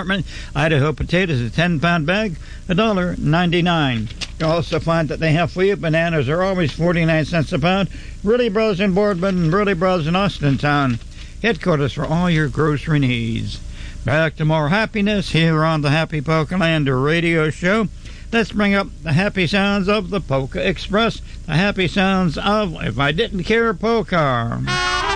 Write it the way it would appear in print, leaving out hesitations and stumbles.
department. Idaho potatoes, a 10-pound bag, $1.99. You'll also find that they have for you. Bananas are always 49 cents a pound. Ridley Bros. In Boardman and Ridley Bros. In Austintown. Headquarters for all your grocery needs. Back to more happiness here on the Happy Polkaland radio show. Let's bring up the happy sounds of the Polka Express. The happy sounds of If I Didn't Care Polka.